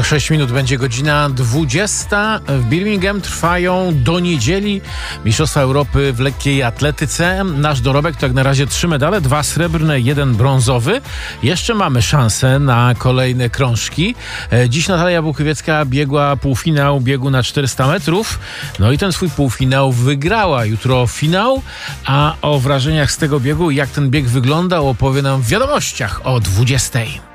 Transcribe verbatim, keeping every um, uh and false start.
Za sześć minut będzie godzina dwudziesta. W Birmingham trwają do niedzieli Mistrzostwa Europy w lekkiej atletyce. Nasz dorobek to jak na razie trzy medale, dwa srebrne, jeden brązowy. Jeszcze mamy szansę na kolejne krążki. Dziś Natalia Bukowiecka biegła półfinał biegu na czterysta metrów. No i ten swój półfinał wygrała. Jutro finał, a o wrażeniach z tego biegu, jak ten bieg wyglądał, opowie nam w wiadomościach o dwudziestej.